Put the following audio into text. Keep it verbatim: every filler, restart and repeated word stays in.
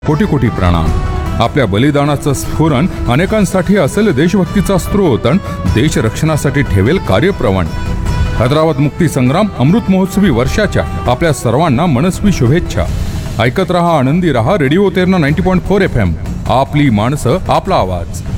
कोटी कोटी प्रणाम. आपल्या बलिदानाचं स्फुरण अनेकांसाठी असेल देशभक्तीचा स्रोत आणि देश रक्षणासाठी ठेवेल कार्यप्रवण. हैदराबाद मुक्ती संग्राम अमृत महोत्सवी वर्षाच्या आपल्या सर्वांना मनस्वी शुभेच्छा. ऐकत रहा, आनंदी रहा. रेडिओ तेरणा नव्वद पॉईंट चार एफ एम. आपली माणसं, आपला आवाज.